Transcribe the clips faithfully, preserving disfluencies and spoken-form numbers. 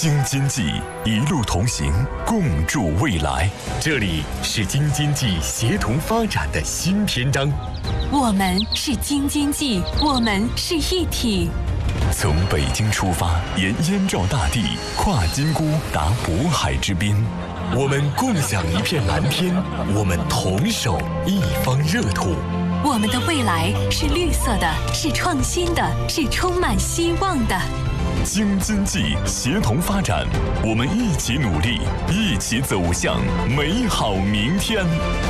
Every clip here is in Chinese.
京津冀一路同行，共筑未来。这里是京津冀协同发展的新篇章。 我们是京津冀，我们是一体。 从北京出发，沿燕赵大地，跨金沽达渤海之滨。我们共享一片蓝天，我们同守一方热土。 我们的未来是绿色的，是创新的，是充满希望的。 京津冀协同发展，我们一起努力，一起走向美好明天。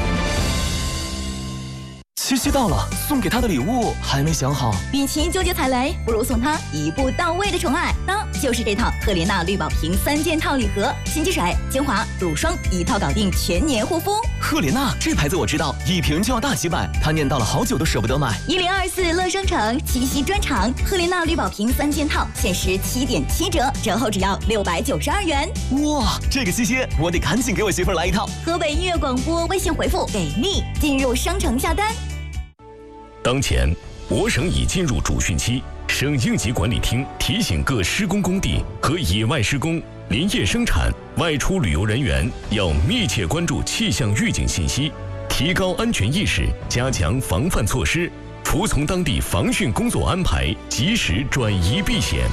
七夕到了，送给他的礼物还没想好。 与其纠结踩雷，不如送他一步到位的宠爱。那就是这套赫莲娜绿宝瓶三件套礼盒，新机水、精华、乳霜一套搞定全年护肤。 赫莲娜这牌子我知道，一瓶就要大几百，他念叨了好久都舍不得买。 一零二四乐商城七夕专场，赫莲娜绿宝瓶三件套限时七点七折，折后只要六百九十二元。 哇，这个七夕我得赶紧给我媳妇儿来一套。 河北音乐广播微信回复给力，进入商城下单。 当前，我省已进入主汛期，省应急管理厅提醒各施工工地和野外施工、林业生产、外出旅游人员要密切关注气象预警信息，提高安全意识，加强防范措施，服从当地防汛工作安排，及时转移避险。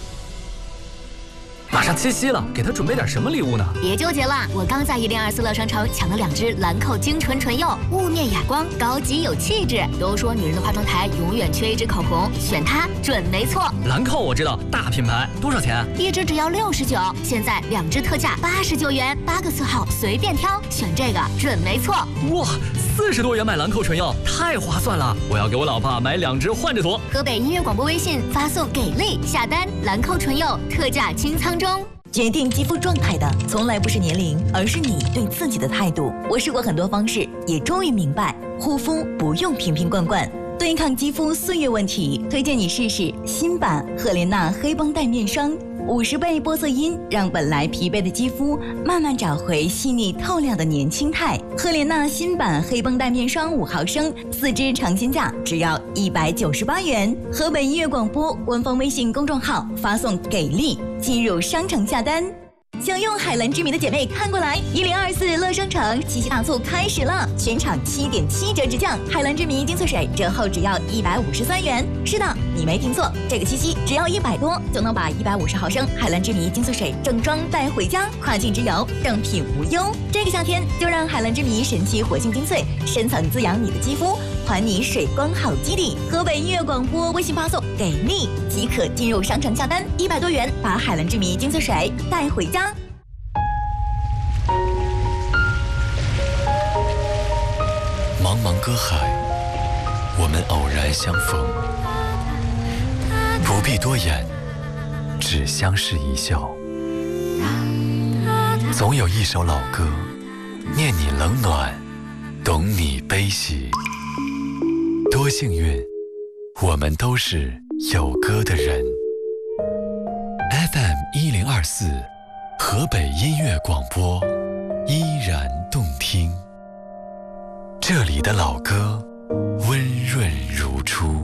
马上七夕了，给他准备点什么礼物呢？ 别纠结了，我刚在一零二四乐商城抢了两支兰蔻精纯唇釉，雾面哑光，高级有气质。都说女人的化妆台永远缺一支口红，选它准没错。 兰蔻我知道，大品牌，多少钱？ 一支只要六十九，现在两支特价八十九元，八个色号随便挑，选这个准没错。 哇，四十多元买兰蔻唇釉，太划算了！我要给我老婆买两支换着涂。 河北音乐广播微信发送给力下单，兰蔻唇釉特价清仓中。 决定肌肤状态的从来不是年龄，而是你对自己的态度。我试过很多方式，也终于明白，护肤不用瓶瓶罐罐。对抗肌肤岁月问题，推荐你试试新版赫莲娜黑绷带面霜，五十倍玻色因让本来疲惫的肌肤慢慢找回细腻透亮的年轻态。赫莲娜新版黑绷带面霜五毫升，四支尝鲜价只要一百九十八元。河北音乐广播官方微信公众号发送给力，进入商城下单。想用海蓝之谜的姐妹看过来，一零二四乐商城七夕大促开始了，全场七点七折直降，海蓝之谜精粹水折后只要一百五十三元。是的，你没听错，这个七夕只要一百多就能把一百五十毫升海蓝之谜精粹水正装带回家，跨境直邮，正品无忧。这个夏天就让海蓝之谜神奇活性精粹深层滋养你的肌肤，还你水光好基底。河北音乐广播微信发送给力即可进入商城下单，一百多元把海蓝之谜精粹水带回家。 茫茫歌海，我们偶然相逢，不必多言，只相视一笑。总有一首老歌，念你冷暖，懂你悲喜。多幸运，我们都是有歌的人。F M 一零二四，河北音乐广播，依然动听。这里的老歌温润如初。